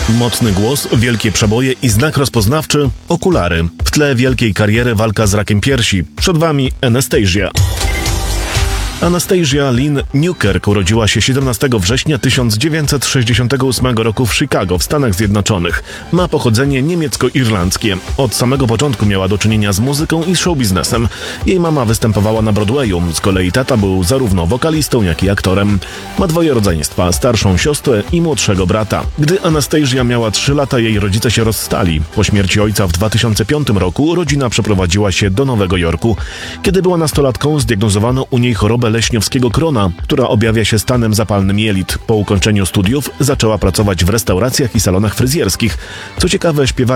Mocny głos, wielkie przeboje i znak rozpoznawczy – okulary. W tle wielkiej kariery walka z rakiem piersi. Przed Wami Anastasia. Anastasia Lynn Newkirk urodziła się 17 września 1968 roku w Chicago w Stanach Zjednoczonych. Ma pochodzenie niemiecko-irlandzkie. Od samego początku miała do czynienia z muzyką i showbiznesem. Jej mama występowała na Broadwayu, z kolei tata był zarówno wokalistą, jak i aktorem. Ma dwoje rodzeństwa, starszą siostrę i młodszego brata. Gdy Anastasia miała 3 lata, jej rodzice się rozstali. Po śmierci ojca w 2005 roku rodzina przeprowadziła się do Nowego Jorku. Kiedy była nastolatką, zdiagnozowano u niej chorobę leśniowskiego krona, która objawia się stanem zapalnym jelit. Po ukończeniu studiów zaczęła pracować w restauracjach i salonach fryzjerskich. Co ciekawe, śpiewanie